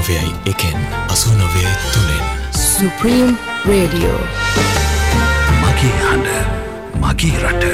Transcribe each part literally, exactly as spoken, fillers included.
නවයයි එකෙන් අසූනවය තුනෙන් Supreme Radio. මගේ හඬ මගේ රට.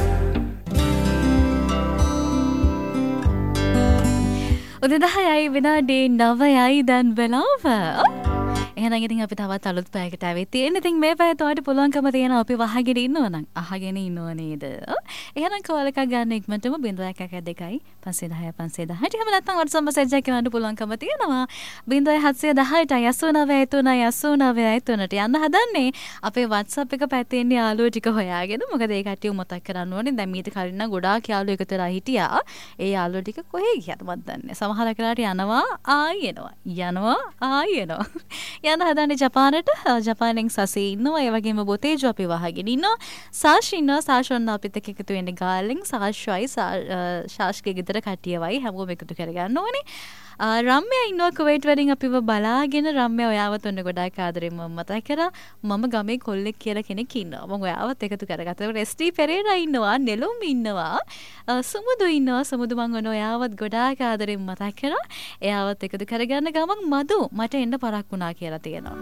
උදේ දහයයි විනාඩි නවයයි දැන් වෙලාව. එහෙනම් ඉතින් අපි තවත් අලුත් පැයකට ආවෙත් තියෙන. ඉතින් මේ පැය තෝට පුළුවන්කම තියෙනවා අපි වහගෙන ඉන්නව නම් අහගෙන ඉන්නව නේද? එහෙනම් කෝල් එකක් ගන්න ඉක්මනටම zero one one two five one zero five one zero. එහෙම නැත්නම් WhatsApp message එකක් ගන්න පුළුවන්කම තියෙනවා. zero one seven one zero eight nine eight nine eight nine යන්න හදන්නේ. අපේ WhatsApp එක පැත්තේ ඉන්න යාළුවෝ ටික හොයාගෙන. මොකද ඒ කට්ටිය මතක් කරන්න ඕනේ. දැන් මීට කලින් නම් ගොඩාක් යාළුවෝ එකතු වෙලා හිටියා. ඒ යාළුවෝ ටික කොහේ ගියාද මන් දන්නේ. සමහර වෙලාවට යනවා ආයි එනවා. යනවා ආයි එනවා. යන හදන්නේ ජපානට. ජපානෙන් සසේ ඉන්නවා. ඒ වගේම බොතේජෝ අපි වහගෙන ඉන්නවා. සාෂ් ඉන්නවා. සාෂ් ඔන්න අපිත් එක්ක එකතු වෙන්නේ ගාලෙන්. සාෂ්වයි සාෂ්ගේ ගෙදර කට්ටියවයි හැමෝම එකතු කරගන්න ඕනේ. රම්‍ය ඉන්නවා කුවේට් වලින් අපිව බලාගෙන. රම්‍ය ඔයාවත් ඔන්න ගොඩාක් ආදරෙන් මම මතක් කරා. මම ගමේ කොල්ලෙක් කියලා කෙනෙක් ඉන්නවා. මම ඔයාවත් එකතු කරගත්තා. එස් ටී පෙරේරා ඉන්නවා. නෙළුම් ඉන්නවා. සුමුදු ඉන්නවා. සුමුදු මං ඔන්න ඔයාවත් ගොඩාක් ආදරෙන් මතක් කරා. එයාවත් එකතු කරගන්න ගමන් මදු මට එන්න පරක් වුණා කියලා තියෙනවා.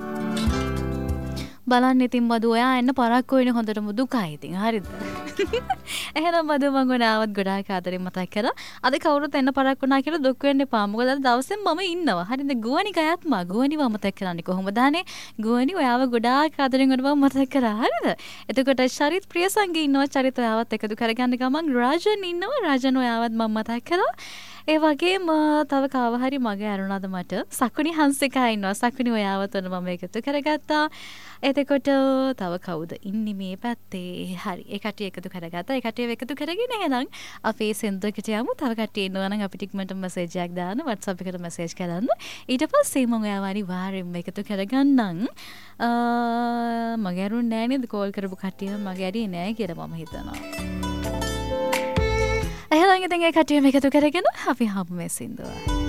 බලන්න ඉතින් මදු ඔයා එන්න පරක්කු වෙන හොඳටම දුකයි ඉතින් හරිද? එහෙනම් මදු මං ඔයාවත් ගොඩාක් ආදරෙන් මතක් කරා. අද කවුරුත් එන්න පරක් වුණා කියලා දුක් වෙන්න එපා. මොකද අද දවසෙන් මම ඉන්නවා. හරිද? ගුවනි ගයත් මා ගුවනිව මතක් කරන්නේ කොහොමද අනේ? ගුවනි ඔයාව ගොඩාක් ආදරෙන් ඔයාව මතක් කරා. හරිද? එතකොට ශරිත් ප්‍රියසංගී ඉන්නවා. ශරිත් ඔයාවත් එකතු කරගන්න ගමන් රාජන් ඉන්නවා. රාජන් ඔයාවත් මම මතක් කරා. ඒ වගේම තව කාව හරි මගේ අරුණාද මට සකුනි හංසිකා ඉන්නවා. සකුනි ඔයාවත් ඔන්න මම එකතු කරගත්තා. එතකොට තව කවුද ඉන්නේ මේ පැත්තේ? හරි. ඒ කට්ටිය එකතු කරගත්තා. ඒ කට්ටිය එකතු කරගෙන එහෙනම් අපේ සෙන්දරකට යමු. තව කට්ටිය ඉන්නවා නම් අපිට ඉක්මනට මැසේජ් එකක් දාන්න. WhatsApp එකට මැසේජ් කරන්න. ඊට පස්සේ මම ඔයාව අනිවාර්යෙන්ම එකතු කරගන්නම්. අ මගේ අරුණ නෑ නේද කෝල් කරපු කට්ටිය මගේ ඇරි නෑ කියලා මම හිතනවා. එහෙනම් ඉතින් ඒ කට්ටියම එකතු කරගෙන අපි හමු මේ සින්දුව.